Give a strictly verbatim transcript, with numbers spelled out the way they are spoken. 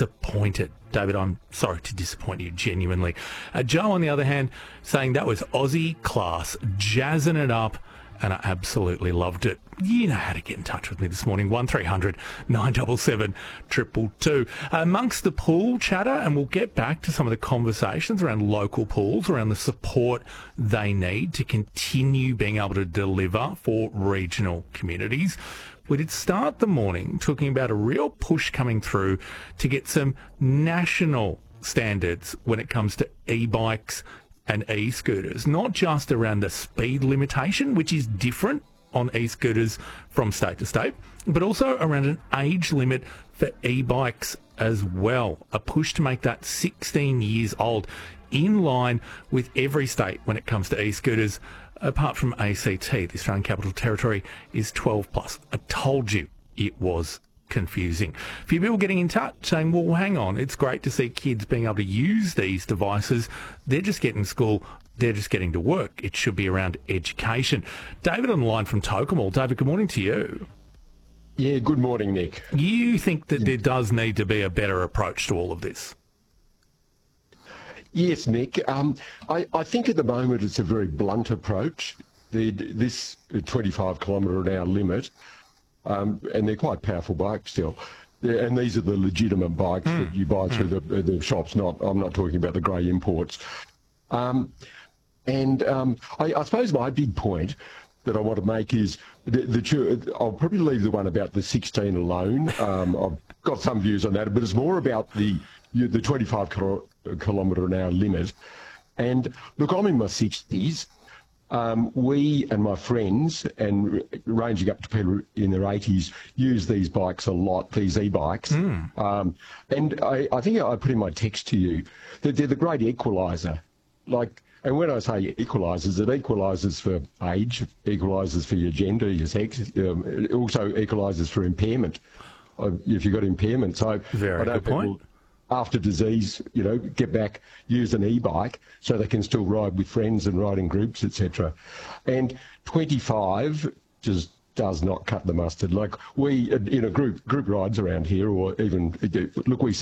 disappointed. David, I'm sorry to disappoint you, genuinely. Uh, Joe, on the other hand, saying that was Aussie class, jazzing it up, and I absolutely loved it. You know how to get in touch with me this morning, one three hundred nine seven seven two two two. Amongst the pool chatter, and we'll get back to some of the conversations around local pools, around the support they need to continue being able to deliver for regional communities. We did start the morning talking about a real push coming through to get some national standards when it comes to e-bikes and e-scooters, not just around the speed limitation, which is different on e-scooters from state to state, but also around an age limit for e-bikes as well. A push to make that sixteen years old, in line with every state when it comes to e-scooters, apart from A C T, the Australian Capital Territory, is twelve plus. I told you it was confusing. A few people getting in touch saying, well, hang on, it's great to see kids being able to use these devices. They're just getting to school. They're just getting to work. It should be around education. David on the line from Tocumwal. David, good morning to you. Yeah, good morning, Nick. You think that there does need to be a better approach to all of this? Yes, Nick. Um, I, I think at the moment it's a very blunt approach. The, this twenty-five kilometre an hour limit, um, and they're quite powerful bikes still. They're, and these are the legitimate bikes mm. that you buy through mm. the, the shops. Not, I'm not talking about the grey imports. Um, and um, I, I suppose my big point that I want to make is that the, I'll probably leave the one about the sixteen alone. Um, I've got some views on that, but it's more about the the twenty-five kilometre an hour limit. And look, I'm in my sixties. Um, we and my friends, and ranging up to people in their eighties, use these bikes a lot, these e-bikes. Mm. Um, and I, I think I put in my text to you that they're the great equaliser. Like, and when I say equalisers, it equalises for age, equalises for your gender, your sex, um, it also equalises for impairment, uh, if you've got impairment. So Very I know good point. People, after disease, you know, get back, use an e-bike so they can still ride with friends and ride in groups, et cetera. And twenty-five just does not cut the mustard. Like we, in a group, group rides around here, or even, look, we